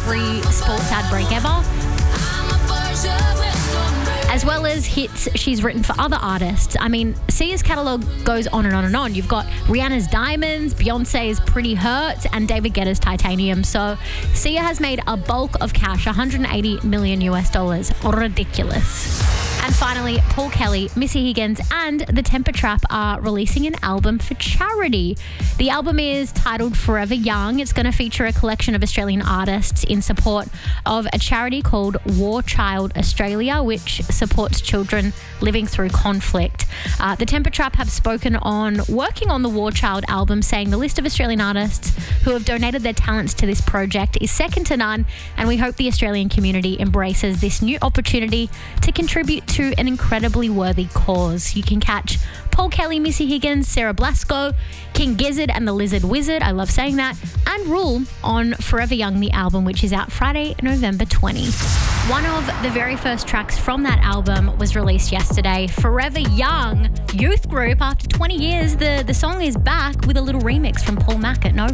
every sports ad break ever. As well as hits she's written for other artists. I mean, Sia's catalogue goes on and on and on. You've got Rihanna's Diamonds, Beyonce's Pretty Hurts, and David Guetta's Titanium. So Sia has made a bulk of cash, $180 million US. Ridiculous. And finally, Paul Kelly, Missy Higgins, and The Temper Trap are releasing an album for charity. The album is titled Forever Young. It's going to feature a collection of Australian artists in support of a charity called War Child Australia, which supports children living through conflict. The Temper Trap have spoken on working on the War Child album, saying the list of Australian artists who have donated their talents to this project is second to none, and we hope the Australian community embraces this new opportunity to contribute to an incredibly worthy cause. You can catch Paul Kelly, Missy Higgins, Sarah Blasco, King Gizzard and the Lizard Wizard, I love saying that, and Rule on Forever Young, the album, which is out Friday, November 20. One of the very first tracks from that album was released yesterday. Forever Young, youth group. After 20 years, the song is back with a little remix from Paul Mac at Nova.